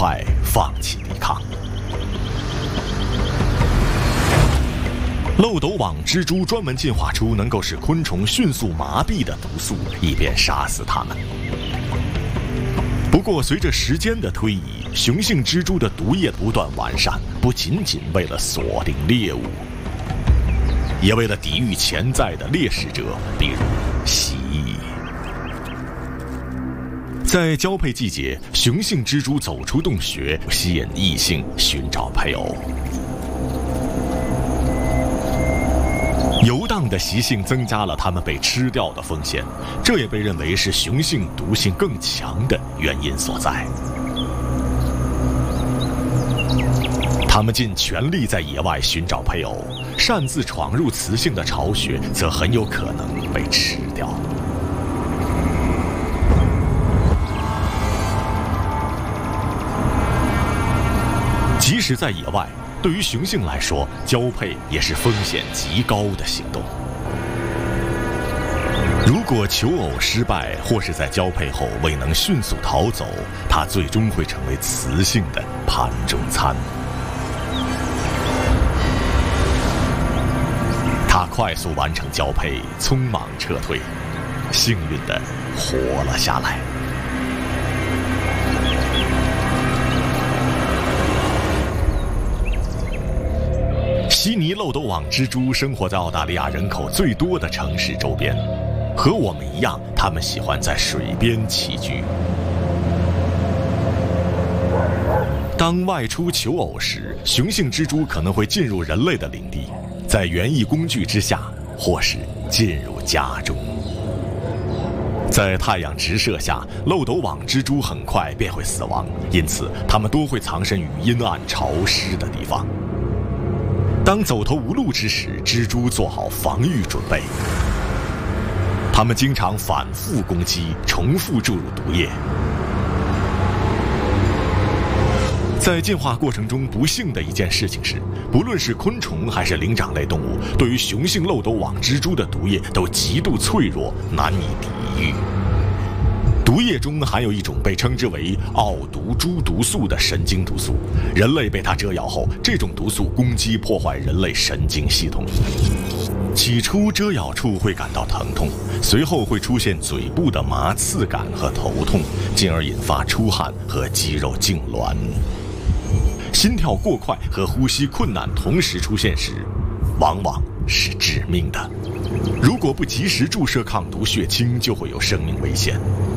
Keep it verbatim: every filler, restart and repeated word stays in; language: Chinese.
快放弃抵抗。漏斗网蜘蛛专门进化出能够使昆虫迅速麻痹的毒素，以便杀死它们。不过，随着时间的推移，雄性蜘蛛的毒液不断完善，不仅仅为了锁定猎物，也为了抵御潜在的猎食者，比如蜥蜴。在交配季节，雄性蜘蛛走出洞穴，吸引异性寻找配偶。游荡的习性增加了它们被吃掉的风险，这也被认为是雄性毒性更强的原因所在。它们尽全力在野外寻找配偶，擅自闯入雌性的巢穴，则很有可能被吃掉。即使在野外，对于雄性来说，交配也是风险极高的行动。如果求偶失败，或是在交配后未能迅速逃走，它最终会成为雌性的盘中餐。它快速完成交配，匆忙撤退，幸运地活了下来。悉尼漏斗网蜘蛛生活在澳大利亚人口最多的城市周边，和我们一样，它们喜欢在水边栖居。当外出求偶时，雄性蜘蛛可能会进入人类的领地，在园艺工具之下，或是进入家中。在太阳直射下，漏斗网蜘蛛很快便会死亡，因此它们多会藏身于阴暗潮湿的地方。当走投无路之时，蜘蛛做好防御准备。它们经常反复攻击，重复注入毒液。在进化过程中，不幸的一件事情是，不论是昆虫还是灵长类动物，对于雄性漏斗网蜘蛛的毒液都极度脆弱，难以抵御。毒液中含有一种被称之为奥毒株毒素的神经毒素，人类被它蛰咬后，这种毒素攻击破坏人类神经系统。起初蛰咬处会感到疼痛，随后会出现嘴部的麻刺感和头痛，进而引发出汗和肌肉痉挛。心跳过快和呼吸困难同时出现时，往往是致命的。如果不及时注射抗毒血清，就会有生命危险。